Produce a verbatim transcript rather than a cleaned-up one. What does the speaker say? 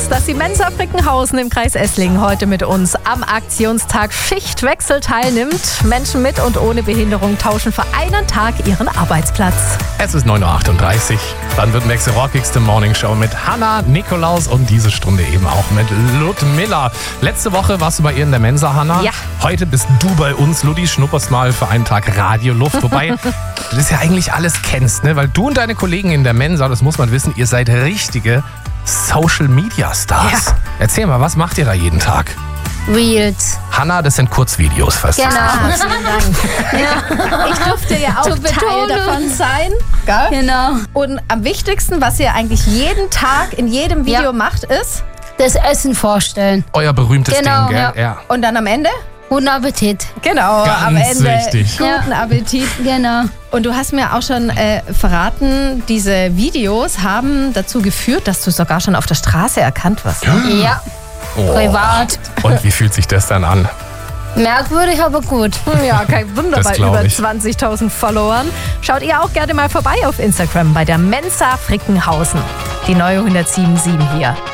dass die Mensa Frickenhausen im Kreis Esslingen heute mit uns am Aktionstag Schichtwechsel teilnimmt. Menschen mit und ohne Behinderung tauschen für einen Tag ihren Arbeitsplatz. Es ist neun Uhr achtunddreißig. Dann wird nächste rockigste Morning Show mit Hanna, Nikolaus und diese Stunde eben auch mit Ludmilla. Letzte Woche warst du bei ihr in der Mensa, Hanna. Ja. Heute bist du bei uns, Ludi, schnupperst mal für einen Tag Radioluft. Wobei du das ja eigentlich alles kennst, ne? Weil du und deine Kollegen in der Mensa, das muss man wissen, ihr seid richtige Social-Media-Stars. Ja. Erzähl mal, was macht ihr da jeden Tag? Reels. Hanna, das sind Kurzvideos fast. Genau. Vielen Dank. Ich durfte ja auch Zur Teil Betonung. davon sein. Gell? Genau. Und am wichtigsten, was ihr eigentlich jeden Tag in jedem Video Ja. macht, ist Das Essen vorstellen. Euer berühmtes Genau, Ding, gell? ja. Ja. und dann am Ende? Guten Appetit. Genau, Ganz am Ende wichtig. guten Appetit. Genau. Und du hast mir auch schon äh, verraten, diese Videos haben dazu geführt, dass du sogar schon auf der Straße erkannt wirst. Ja. Oh. Privat. Und wie fühlt sich das dann an? Merkwürdig, aber gut. Ja, kein Wunder Das bei glaub über ich. zwanzigtausend Followern. Schaut ihr auch gerne mal vorbei auf Instagram bei der Mensa Frickenhausen. Die neue hundertsieben Komma sieben hier.